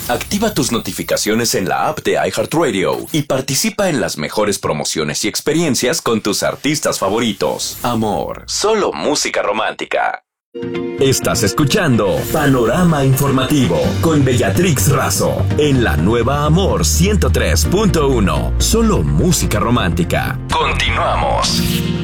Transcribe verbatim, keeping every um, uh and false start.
Activa tus notificaciones en la app de iHeartRadio y participa en las mejores promociones y experiencias con tus artistas favoritos. Amor, solo música romántica. Estás escuchando Panorama Informativo con Bellatrix Razo en la nueva Amor ciento tres punto uno. Solo música romántica. Continuamos.